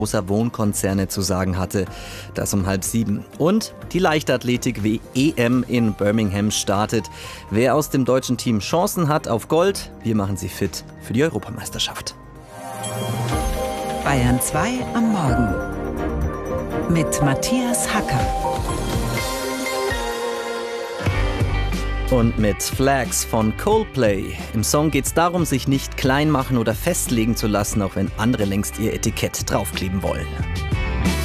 großer Wohnkonzerne zu sagen hatte. Das um 6:30. Und die Leichtathletik-EM in Birmingham startet. Wer aus dem deutschen Team Chancen hat auf Gold, wir machen sie fit für die Europameisterschaft. Bayern 2 am Morgen mit Matthias Hacker. Und mit Flags von Coldplay. Im Song geht es darum, sich nicht klein machen oder festlegen zu lassen, auch wenn andere längst ihr Etikett draufkleben wollen.